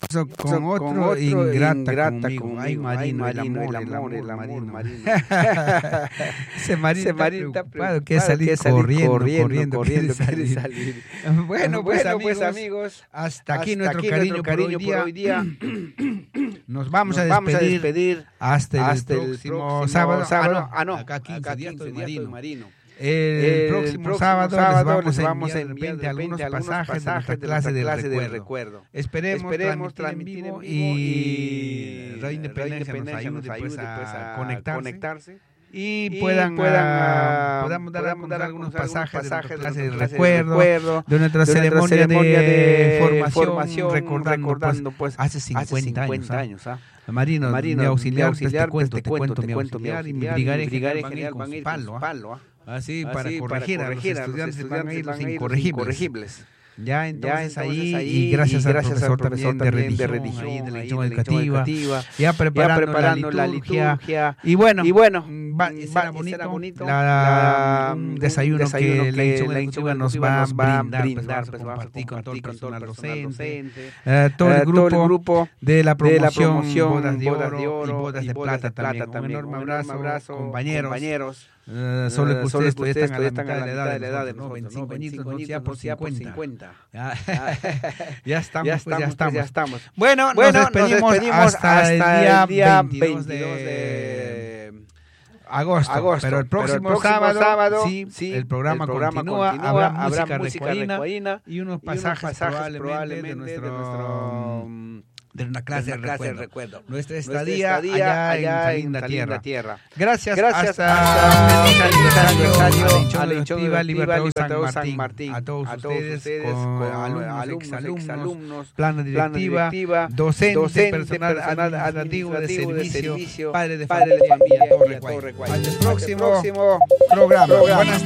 con otro ingrata conmigo. Ay, Marino, el amor. Ese Marino está preocupado, quiere salir corriendo, quiere salir. Bueno, pues amigos, hasta aquí nuestro cariño por hoy día. Nos vamos a despedir hasta el próximo sábado. Acá 15 días estoy Marino. El próximo sábado les vamos a enviar algunos pasajes de nuestra clase del recuerdo. Esperemos transmitir en vivo y Radio Independencia nos ayude a conectarse. Y podamos dar algunos pasajes de nuestra clase del recuerdo, de nuestra ceremonia de formación, recordando pues hace 50 años. Marino, mi auxiliar, te cuento, mi auxiliar y mi brigadier general van a ir con su palo. Así, para corregir a los estudiantes van a ir los incorregibles. Ya entonces ahí, y gracias al profesor también de religión, ahí de la educativa, ya preparando la liturgia. Y bueno, será bonito un desayuno que la educativa nos va a brindar, pues vamos a compartir con todo el personal docente, todo el grupo de la promoción Bodas de Oro y Bodas de Plata también. Un enorme abrazo, compañeros. Solo que ustedes están a la mitad de la edad de nosotros, 25 añitos, ya por 50. Ya estamos. Bueno, nos despedimos hasta el día 22 de agosto. Pero el próximo sábado, el programa continúa, habrá música recoína y unos pasajes probablemente de una clase de recuerdo. Nuestra estadía allá en la tierra. Gracias hasta el aniversario Libertador San Martín. A todos ustedes, alumnos, exalumnos, plana directiva, docente, personal administrativo de servicio, padre de familia, todo recuerdo. Hasta el próximo programa. Buenas